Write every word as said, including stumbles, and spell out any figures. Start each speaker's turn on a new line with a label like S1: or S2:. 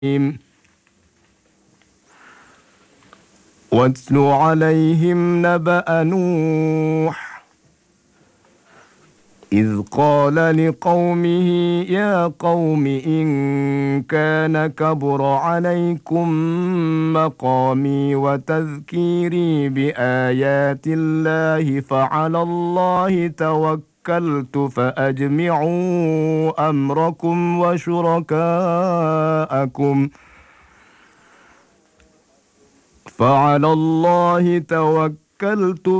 S1: واتل عليهم نبأ نوح إذ قال لقومه يا قوم إن كان كبر عليكم مقامي وتذكيري بآيات الله فعلى الله توكلت فأجمعوا أمركم وشركاءكم فعلى الله توكلت